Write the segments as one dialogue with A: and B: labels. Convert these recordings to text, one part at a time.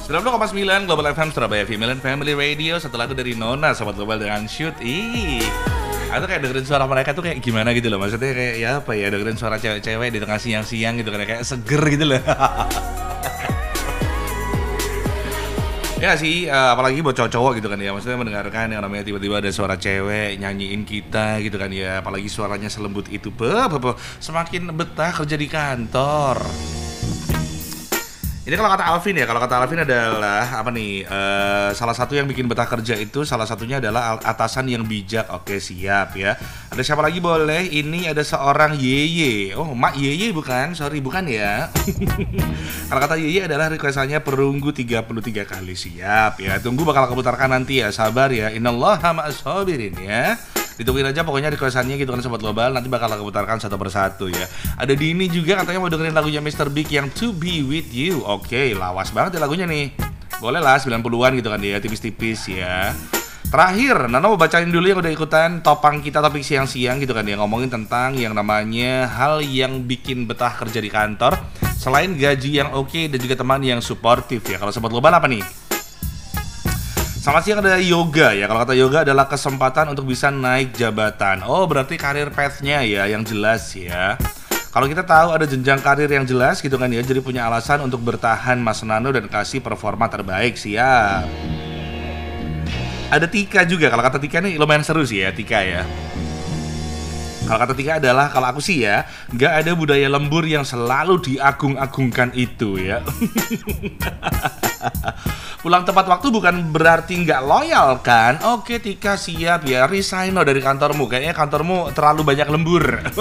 A: 90,9 Global FM Surabaya Female and Family Radio. Satu lagu dari Nona, Sobat Global dengan Shoot. Atau kayak dengerin suara mereka tuh kayak gimana gitu loh. Maksudnya kayak ya apa ya, dengerin suara cewek-cewek di tengah siang-siang gitu kan, kayak seger gitu loh. Ya sih, apalagi buat cowok-cowok gitu kan ya. Maksudnya mendengarkan yang namanya tiba-tiba ada suara cewek nyanyiin kita gitu kan ya. Apalagi suaranya selembut itu, semakin betah kerja di kantor. Ini kalau kata Alvin ya, kalau kata Alvin adalah apa nih? Salah satu yang bikin betah kerja itu salah satunya adalah atasan yang bijak. Oke, siap ya. Ada siapa lagi boleh? Ini ada seorang Yeye. Oh, Mak Yeye bukan? Sorry, bukan ya. Kalau kata Yeye adalah requestannya perunggu 33 kali. Siap ya. Tunggu bakal aku putarkan nanti ya. Sabar ya. Innallaha ma'as sabirin ya. Ditungguin aja pokoknya requestannya gitu kan Sobat Global. Nanti bakal aku putarkan satu persatu ya. Ada Dini juga katanya mau dengerin lagunya Mr. Big yang To Be With You. Oke, lawas banget ya lagunya nih. Boleh lah 90-an gitu kan dia, tipis-tipis ya. Terakhir, Nana mau bacain dulu yang udah ikutan topang kita topik siang-siang gitu kan ya. Ngomongin tentang yang namanya hal yang bikin betah kerja di kantor. Selain gaji yang oke dan juga teman yang suportif ya. Kalau Sobat Global apa nih? Selamat siang, ada yoga ya. Kalau kata yoga adalah kesempatan untuk bisa naik jabatan. Oh, berarti karir path-nya ya yang jelas ya. Kalau kita tahu ada jenjang karir yang jelas gitu kan ya, jadi punya alasan untuk bertahan Mas Nano dan kasih performa terbaik. Siap. Ada Tika juga. Kalau kata Tika nih lumayan seru sih ya, Tika ya. Kalau kata Tika adalah, kalau aku sih ya, gak ada budaya lembur yang selalu diagung-agungkan itu ya. Pulang tepat waktu bukan berarti nggak loyal kan? Oke Tika, siap ya, resign lo dari kantormu. Kayaknya kantormu terlalu banyak lembur.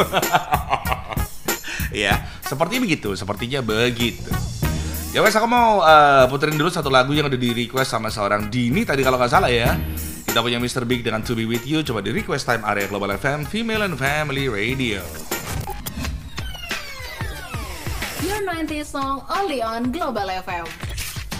A: Ya, sepertinya begitu. Ya wes, aku mau puterin dulu satu lagu yang udah di request sama seorang Dini tadi kalau nggak salah ya. Kita punya Mr. Big dengan To Be With You. Coba di request time area Global FM Female and Family Radio.
B: Your 90s song only on Global FM.